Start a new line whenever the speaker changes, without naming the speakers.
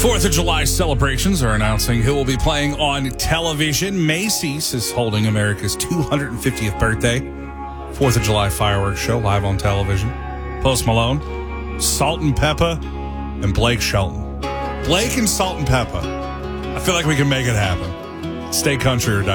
4th of July celebrations are announcing who will be playing on television. Macy's is holding America's 250th birthday. 4th of July fireworks show live on television. Post Malone, Salt and Peppa, and Blake Shelton. Blake and Salt and Peppa. I feel like we can make it happen. Stay country or die.